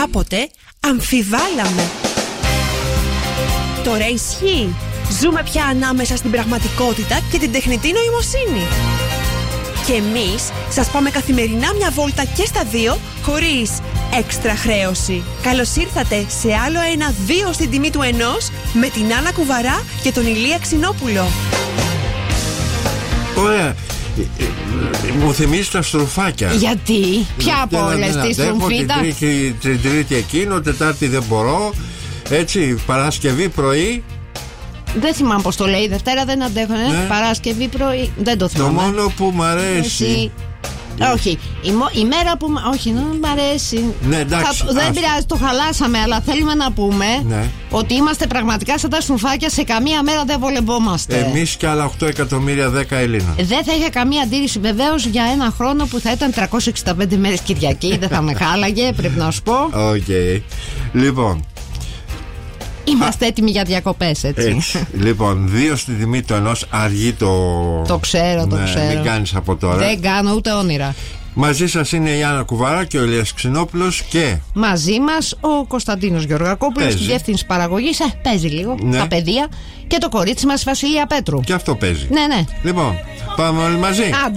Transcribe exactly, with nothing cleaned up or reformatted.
κάποτε αμφιβάλαμε. Τώρα ισχύει. Ζούμε πια ανάμεσα στην πραγματικότητα και την τεχνητή νοημοσύνη. Και εμείς σας πάμε καθημερινά μια βόλτα και στα δύο, χωρίς έξτρα χρέωση. Καλώς ήρθατε σε άλλο ένα δύο στην τιμή του ενός, με την Άννα Κουβαρά και τον Ηλία Ξινόπουλο. Ωραία. Μου θυμίζει τα στροφάκια. Γιατί? Ποια από όλες τις στροφίδα? Την Τρίτη εκείνο, Τετάρτη δεν μπορώ. Έτσι, Παρασκευή πρωί. Δεν θυμάμαι πως το λέει. Δευτέρα δεν αντέχω, ε? Ναι. Παρασκευή πρωί. Δεν το θυμάμαι. Το μόνο που μ' αρέσει. Εσύ... Όχι, η, μο... η μέρα που. Όχι, δεν μ' αρέσει. Ναι, εντάξει, θα... Δεν πειράζει, το χαλάσαμε, αλλά θέλουμε να πούμε, ναι, ότι είμαστε πραγματικά σαν τα σνουφάκια. Σε καμία μέρα δεν βολευόμαστε. Εμείς και άλλα οκτώ εκατομμύρια δέκα Ελλήνων. Δεν θα είχα καμία αντίρρηση, βεβαίως, για ένα χρόνο που θα ήταν τριακόσιες εξήντα πέντε μέρες Κυριακή. Δεν θα με χάλαγε, πρέπει να σου πω. Οκ. Okay. Λοιπόν. Είμαστε έτοιμοι για διακοπές, έτσι. έτσι. Λοιπόν, δύο στη τιμή του ενός, αργεί το. Το ξέρω, το ναι, ξέρω. Μην κάνεις από τώρα. Δεν κάνω ούτε όνειρα. Μαζί σας είναι η Άννα Κουβαρά και ο Ηλίας Ξινόπουλος και. Μαζί μας ο Κωνσταντίνος Γεωργακόπουλος στη διεύθυνση παραγωγής. Ε, παίζει λίγο. Ναι. Τα παιδεία. Και το κορίτσι μας Βασιλεία Πέτρου. Και αυτό παίζει. Ναι, ναι. Λοιπόν, πάμε όλοι μαζί.